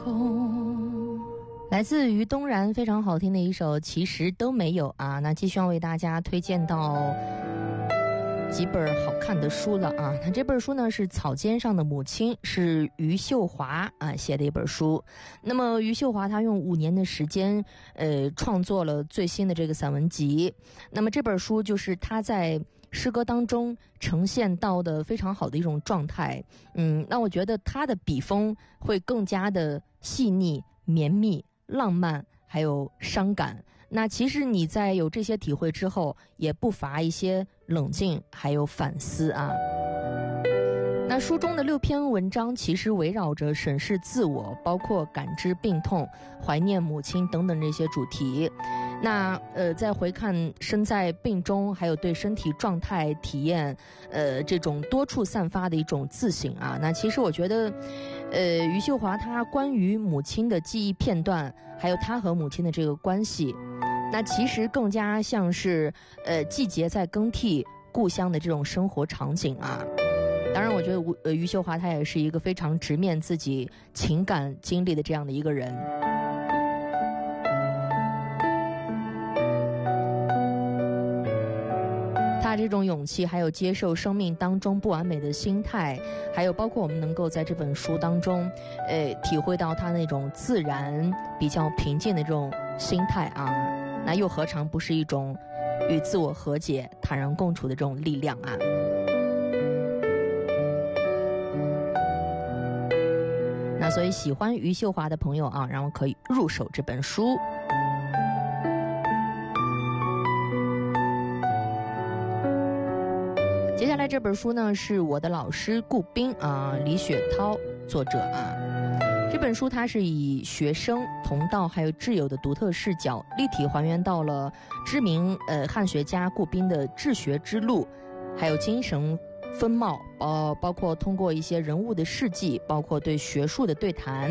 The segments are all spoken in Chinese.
空。来自于东然非常好听的一首其实都没有啊，那继续要为大家推荐到几本好看的书了啊。那这本书呢是草尖上的母亲，是余秀华写的一本书。那么余秀华她用5年的时间创作了最新的这个散文集。那么这本书就是她在诗歌当中呈现到的非常好的一种状态。那我觉得她的笔锋会更加的细腻、绵密、浪漫还有伤感。那其实你在有这些体会之后，也不乏一些冷静还有反思啊。那书中的6篇文章其实围绕着审视自我，包括感知病痛、怀念母亲等等这些主题。那再回看身在病中，还有对身体状态体验这种多处散发的一种自省啊。那其实我觉得余秀华她关于母亲的记忆片段，还有她和母亲的这个关系，那其实更加像是季节在更替，故乡的这种生活场景啊。当然我觉得余秀华她也是一个非常直面自己情感经历的这样的一个人。他这种勇气，还有接受生命当中不完美的心态，还有包括我们能够在这本书当中体会到他那种自然比较平静的这种心态啊，那又何尝不是一种与自我和解、坦然共处的这种力量啊。那所以喜欢余秀华的朋友啊，然后可以入手这本书。接下来这本书呢是我的老师顾彬啊，李雪涛作者啊。这本书它是以学生、同道还有挚友的独特视角，立体还原到了知名汉学家顾彬的治学之路，还有精神风貌，包括通过一些人物的事迹，包括对学术的对谈，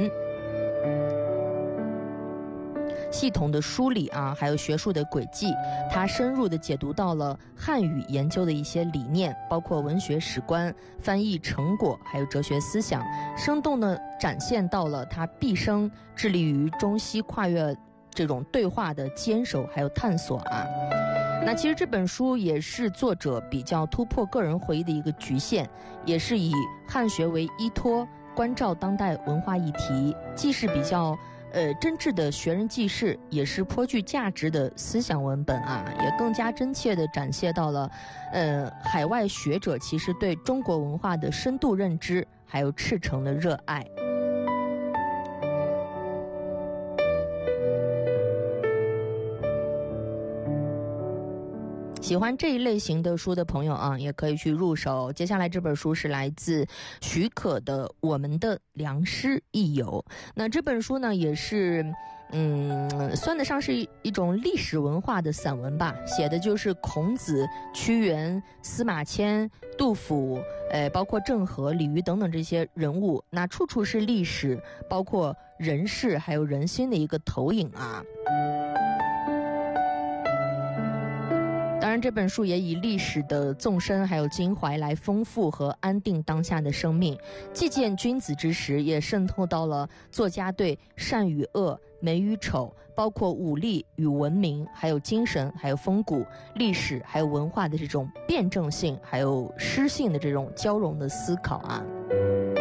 系统的梳理啊，还有学术的轨迹，它深入的解读到了汉语研究的一些理念，包括文学史观、翻译成果，还有哲学思想，生动的展现到了他毕生致力于中西跨越这种对话的坚守还有探索啊。那其实这本书也是作者比较突破个人回忆的一个局限，也是以汉学为依托，关照当代文化议题，既是比较真挚的学人记事，也是颇具价值的思想文本啊，也更加真切地展现到了海外学者其实对中国文化的深度认知，还有赤诚的热爱。喜欢这一类型的书的朋友啊，也可以去入手。接下来这本书是来自许可的《我们的良师益友》。那这本书呢，也是算得上是一种历史文化的散文吧，写的就是孔子、屈原、司马迁、杜甫，包括郑和、李渔等等这些人物，那处处是历史，包括人事还有人心的一个投影啊。当然这本书也以历史的纵深还有襟怀来丰富和安定当下的生命，既见君子之实，也渗透到了作家对善与恶、美与丑，包括武力与文明，还有精神，还有风骨、历史还有文化的这种辩证性还有诗性的这种交融的思考啊。